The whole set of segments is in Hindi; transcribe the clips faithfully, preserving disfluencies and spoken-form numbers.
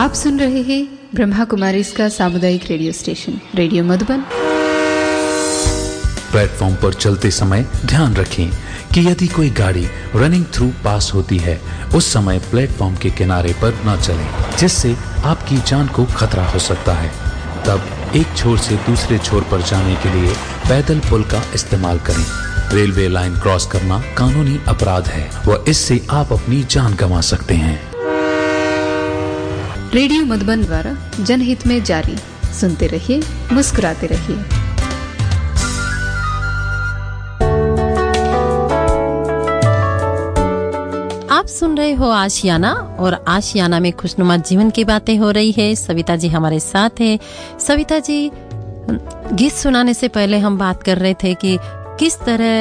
आप सुन रहे हैं ब्रह्मा कुमारी इसका सामुदायिक radio station radio Madhuban. Platform पर चलते समय ध्यान रखें कि यदि कोई गाड़ी रनिंग थ्रू पास होती है उस समय प्लेटफॉर्म के किनारे पर न चलें, जिससे आपकी जान को खतरा हो सकता है। तब एक छोर से दूसरे छोर पर जाने के लिए पैदल पुल का इस्तेमाल करें। रेलवे लाइन क्रॉस करना कानूनी अपराध है व इससे आप अपनी जान गंवा सकते हैं। रेडियो मधुबन द्वारा जनहित में जारी। सुनते रहिए, मुस्कुराते रहिए। आप सुन रहे हो आशियाना और आशियाना में खुशनुमा जीवन की बातें हो रही है। सविता जी हमारे साथ है। सविता जी, गीत सुनाने से पहले हम बात कर रहे थे कि किस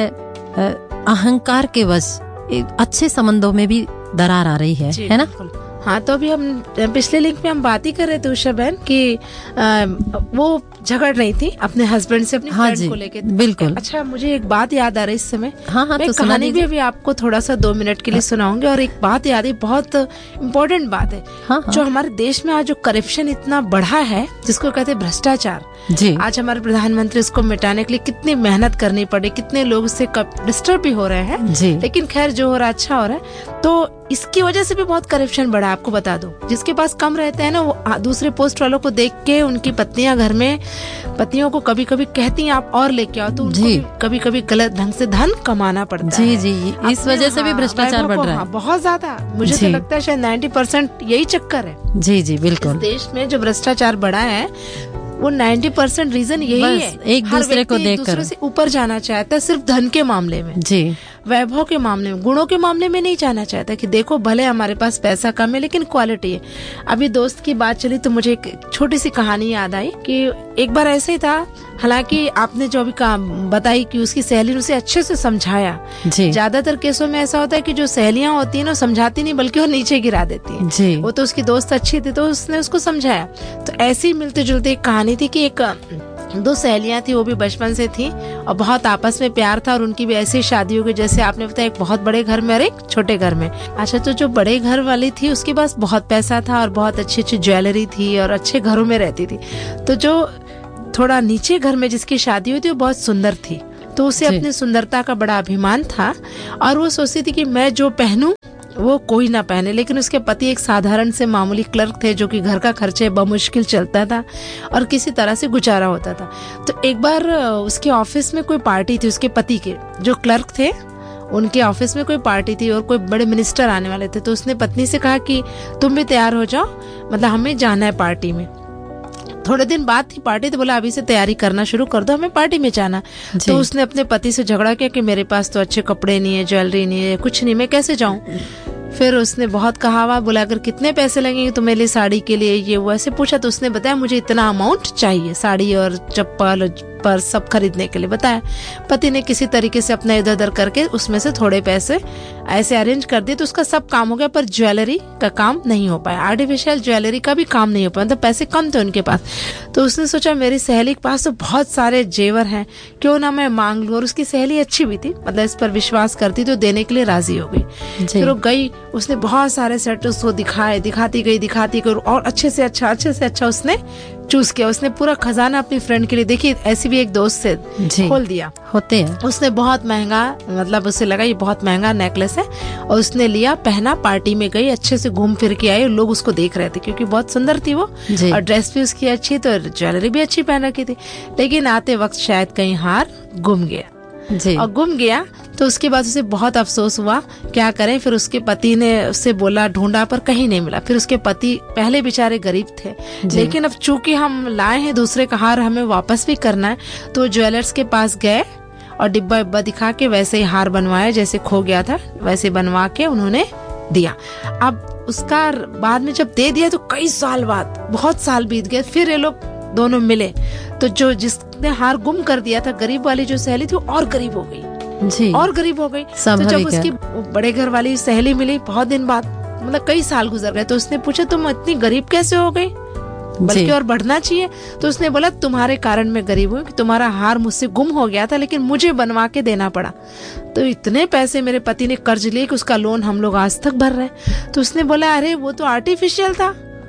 तरह अहंकार के वश अच्छे संबंधों में भी दरार आ रही है, है ना? हाँ, तो अभी हम पिछले लिंक में हम बात ही कर रहे थे उषा बहन कि आ, वो झगड़ रही थी अपने हस्बैंड से अपनी हाँ फ्रेंड को लेके। बिल्कुल। अच्छा, मुझे एक बात याद आ रही इस समय। हाँ हाँ, मैं तो कहानी भी अभी आपको थोड़ा सा दो मिनट के लिए सुनाऊंगी और एक बात याद है, बहुत इम्पोर्टेंट बात है। हाँ हाँ। जो हमारे देश में आज जो करप्शन इतना बढ़ा है, जिसको कहते हैं भ्रष्टाचार जी, आज हमारे प्रधानमंत्री इसको मिटाने के लिए कितनी मेहनत करनी पड़ी, कितने लोग इससे डिस्टर्ब भी हो रहे हैं जी। लेकिन खैर जो हो रहा है अच्छा हो रहा है। तो इसकी वजह से भी बहुत करप्शन बढ़ा, आपको बता दूं। जिसके पास कम रहते हैं ना, वो दूसरे पोस्ट वालों को देख के उनकी पत्नियां घर में पतियों को कभी कभी कहती हैं आप और लेके आओ, तो उनको कभी कभी गलत ढंग से धन कमाना पड़ता जी, है। जी जी, इस वजह से भी भ्रष्टाचार बढ़ रहा है। बहुत ज्यादा, मुझे तो लगता है शायद नब्बे परसेंट यही चक्कर है। जी जी बिल्कुल। देश में जो भ्रष्टाचार बढ़ा है वो नब्बे परसेंट रीजन यही है। एक दूसरे को देख कर से ऊपर जाना चाहता है, सिर्फ धन के मामले में जी, वैभव के मामले में, गुणों के मामले में नहीं जाना चाहता कि देखो भले हमारे पास पैसा कम है लेकिन क्वालिटी है। अभी दोस्त की बात चली तो मुझे एक छोटी सी कहानी याद आई कि एक बार ऐसे ही था। हालांकि आपने जो अभी काम बताई कि उसकी सहेली ने उसे अच्छे से समझाया। ज्यादातर केसों में ऐसा होता है कि जो सहेलियां होती है ना, समझाती नहीं बल्कि वो नीचे गिरा देती है जी। वो तो उसकी दोस्त अच्छी थी तो उसने उसको समझाया। तो ऐसे ही मिलते जुलते एक कहानी थी कि एक दो सहेलियां थी, वो भी बचपन से थी और बहुत आपस में प्यार था और उनकी भी ऐसी शादी हो गई जैसे आपने बताया, एक बहुत बड़े घर में और एक छोटे घर में। अच्छा, तो जो बड़े घर वाली थी उसके पास बहुत पैसा था और बहुत अच्छी अच्छी ज्वेलरी थी और अच्छे घरों में रहती थी। तो जो थोड़ा नीचे घर में जिसकी शादी हुई थी वो बहुत सुंदर थी, तो उसे अपनी सुंदरता का बड़ा अभिमान था और वो सोचती थी कि मैं जो पहनूं वो कोई ना पहने। लेकिन उसके पति एक साधारण से मामूली क्लर्क थे जो कि घर का खर्चे बमुश्किल चलता था और किसी तरह से गुजारा होता था। तो एक बार उसके ऑफिस में कोई पार्टी थी, उसके पति के जो क्लर्क थे उनके ऑफिस में कोई पार्टी थी और कोई बड़े मिनिस्टर आने वाले थे। तो उसने पत्नी से कहा कि तुम भी तैयार हो जाओ, मतलब हमें जाना है पार्टी में। थोड़े दिन बाद थी पार्टी, तो बोला अभी से तैयारी करना शुरू कर दो, हमें पार्टी में जाना। तो उसने अपने पति से झगड़ा किया कि मेरे पास तो अच्छे कपड़े नहीं है, ज्वेलरी नहीं है, कुछ नहीं, मैं कैसे जाऊं। फिर उसने बहुत कहा हुआ, बोला अगर कितने पैसे लगेंगे तुम्हारे लिए साड़ी के लिए, ये वो ऐसे पूछा। तो उसने बताया मुझे इतना अमाउंट चाहिए साड़ी और चप्पल पर सब खरीदने के लिए बताया। पति ने किसी तरीके से अपना इधर उधर करके उसमें से थोड़े पैसे ऐसे अरेंज कर दिए, तो उसका सब काम हो गया, पर ज्वेलरी का काम नहीं हो पाया, आर्टिफिशियल ज्वेलरी का भी काम नहीं हो पाया, तो पैसे कम थे उनके पास। तो उसने सोचा मेरी सहेली के पास तो बहुत सारे जेवर हैं, क्यों ना मैं मांग लूं। और उसकी सहेली अच्छी भी थी, मतलब इस पर विश्वास करती, तो देने के लिए राजी हो गई। फिर वो गई, उसने बहुत सारे सेट उसको दिखाए, दिखाती गई दिखाती गई और अच्छे से अच्छा अच्छे से अच्छा उसने चूज किया। उसने पूरा खजाना अपनी फ्रेंड के लिए, देखिए ऐसी भी एक दोस्त से खोल दिया, होते हैं। उसने बहुत महंगा, मतलब उसे लगा ये बहुत महंगा नेकलेस है और उसने लिया, पहना, पार्टी में गई, अच्छे से घूम फिर के आई। लोग उसको देख रहे थे क्योंकि बहुत सुंदर थी वो और ड्रेस भी उसकी अच्छी, तो ज्वेलरी भी अच्छी पहन रखी थी। लेकिन आते वक्त शायद कहीं हार गुम गया जी। और गुम गया तो उसके बाद उसे बहुत अफसोस हुआ, क्या करें। फिर उसके पति ने उससे बोला, ढूंढा पर कहीं नहीं मिला। फिर उसके पति पहले बेचारे गरीब थे, लेकिन अब चूंकि हम लाए हैं दूसरे का हार, हमें वापस भी करना है, तो ज्वेलर्स के पास गए और डिब्बा डिब्बा दिखा के वैसे ही हार बनवाया जैसे खो गया था, वैसे बनवा के उन्होंने दिया। अब उसका बाद में जब दे दिया तो कई साल बाद, बहुत साल बीत गए, फिर ये लोग दोनों मिले। तो जो जिसने हार गुम कर दिया था, गरीब वाली जो सहेली थी, वो और गरीब हो गई जी, और गरीब हो गई। तो जब उसकी बड़े घर वाली सहेली मिली बहुत दिन बाद, मतलब कई साल गुजर गए, तो उसने पूछा तुम इतनी गरीब कैसे हो गई, बल्कि और बढ़ना चाहिए। तो उसने बोला तुम्हारे कारण मैं गरीब हूँ कि तुम्हारा हार मुझसे गुम हो गया था, लेकिन मुझे बनवा के देना पड़ा। तो इतने पैसे मेरे पति ने कर्ज लिए कि उसका लोन हम लोग आज तक भर रहे हैं। तो उसने बोला अरे वो तो आर्टिफिशियल था,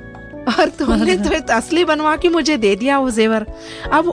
और तुमने तो एक असली बनवा के मुझे दे दिया वो जेवर। अब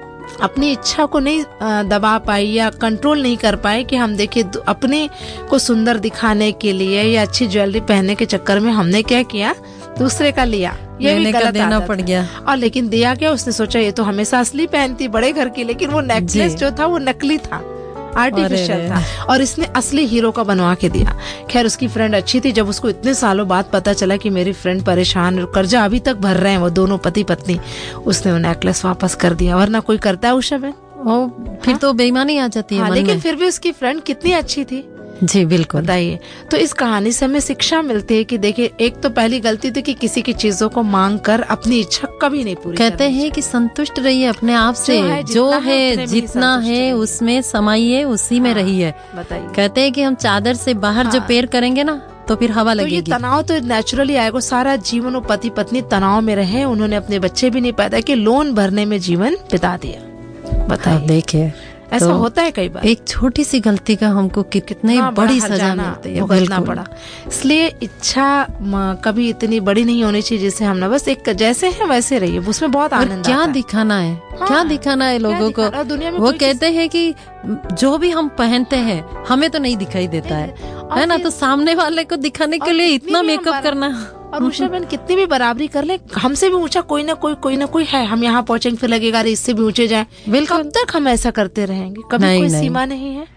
अपनी इच्छा को नहीं दबा पाई या कंट्रोल नहीं कर पाए कि हम देखिए अपने को सुंदर दिखाने के लिए या अच्छी ज्वेलरी पहनने के चक्कर में हमने क्या किया, दूसरे का लिया, ये भी गलत देना पड़ गया। और लेकिन दिया क्या, उसने सोचा ये तो हमेशा असली पहनती बड़े घर की, लेकिन वो नेकलेस जो था वो नकली था, आर्टिफिशियल था, और इसने असली हीरो का बनवा के दिया। खैर उसकी फ्रेंड अच्छी थी, जब उसको इतने सालों बाद पता चला कि मेरी फ्रेंड परेशान, कर्जा अभी तक भर रहे हैं वो दोनों पति पत्नी, उसने वो नेकलेस वापस कर दिया। वरना कोई करता है उषा बहन? ओ, फिर हाँ? तो बेईमानी आ जाती है हाँ, मन लेकिन में। फिर भी उसकी फ्रेंड कितनी अच्छी थी। जी बिल्कुल। बताइए, तो इस कहानी से हमें शिक्षा मिलती है कि देखिए, एक तो पहली गलती थी कि किसी की चीजों को मांग कर अपनी इच्छा कभी नहीं पूरी। कहते हैं कि संतुष्ट रहिए अपने आप से, जो है, जो है जितना है उसमें समाइए, उसी में रहिए। बताइए, कहते हैं कि हम चादर से बाहर हाँ। जो पैर करेंगे ना तो फिर हवा लगेगी। तो ये तनाव तो नेचुरली आएगा। सारा जीवन वो पति पत्नी तनाव में रहे, उन्होंने अपने बच्चे भी नहीं पैदा किए, लोन भरने में जीवन बिता दिया। बताइए, देखिए ऐसा तो होता है कई बार। एक छोटी सी गलती का हमको कितनी हाँ, बड़ी सजा मिलती है, भुगतना पड़ा। इसलिए इच्छा कभी इतनी बड़ी नहीं होनी चाहिए जिससे हम ना बस एक जैसे हैं वैसे रहिए, उसमें बहुत आनंद क्या आता है। दिखाना है हाँ, क्या दिखाना है लोगों को। दुनिया में वो कहते हैं कि जो भी हम पहनते हैं हमें तो नहीं दिखाई देता है, है ना, तो सामने वाले को दिखाने के लिए इतना मेकअप करना। और उषा बहन कितनी भी बराबरी कर ले, हमसे भी ऊंचा कोई ना कोई कोई ना कोई है, हम यहाँ पहुंचेंगे फिर लगेगा अरे इससे भी ऊंचे जाएं। बिल्कुल, कब तक हम ऐसा करते रहेंगे? कभी कोई सीमा नहीं है।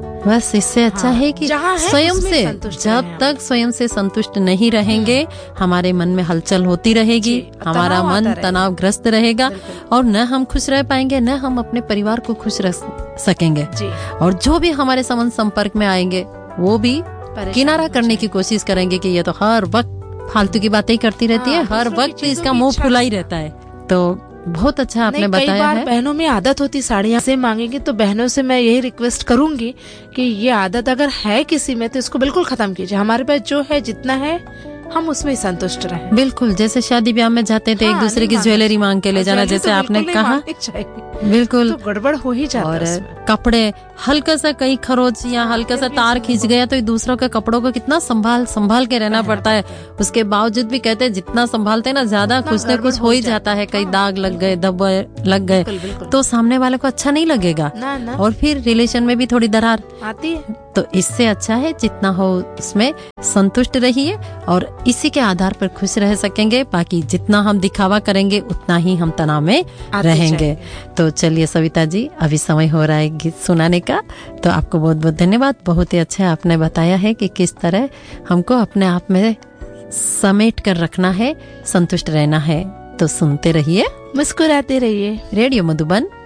बस इससे अच्छा हाँ, है कि है स्वयं से, जब तक स्वयं से संतुष्ट नहीं रहेंगे, हमारे मन में हलचल होती रहेगी, हमारा मन तनावग्रस्त रहेगा, और न हम खुश रह पाएंगे, न हम अपने परिवार को खुश रख सकेंगे। और जो भी हमारे संबंध संपर्क में आएंगे वो भी किनारा करने की कोशिश करेंगे कि ये तो हर वक्त फालतू की बातें ही करती रहती है, हर वक्त इसका मुंह फुला ही रहता है। तो बहुत अच्छा आपने बताया कई बार है। बहनों में आदत होती साड़ियाँ से मांगेंगे, तो बहनों से मैं यही रिक्वेस्ट करूंगी कि ये आदत अगर है किसी में तो इसको बिल्कुल खत्म कीजिए। हमारे पास जो है जितना है हम उसमें संतुष्ट रहें। बिल्कुल, जैसे शादी ब्याह में जाते थे हाँ, एक दूसरे की ज्वेलरी मांग के ले जाना, जैसे आपने कहा, बिल्कुल तो गड़बड़ हो ही जाता है। और कपड़े हल्का सा कहीं खरोच या हल्का सा तार खींच गया तो दूसरों के कपड़ों को कितना संभाल संभाल के रहना पड़ता है। उसके बावजूद भी कहते हैं जितना संभालते ना ज्यादा कुछ न कुछ हो ही जाता है, कई दाग लग गए, धब्बे लग गए, तो सामने वाले को अच्छा नहीं लगेगा और फिर रिलेशन में भी थोड़ी दरार आती है। तो इससे अच्छा है जितना हो उसमें संतुष्ट रहिए और इसी के आधार पर खुश रह सकेंगे। बाकी जितना हम दिखावा करेंगे उतना ही हम तनाव में रहेंगे। तो चलिए सविता जी, अभी समय हो रहा है गीत सुनाने का, तो आपको बहुत बहुत धन्यवाद। बहुत ही अच्छा आपने बताया है कि किस तरह हमको अपने आप में समेट कर रखना है, संतुष्ट रहना है। तो सुनते रहिए, मुस्कुराते रहिए। रेडियो मधुबन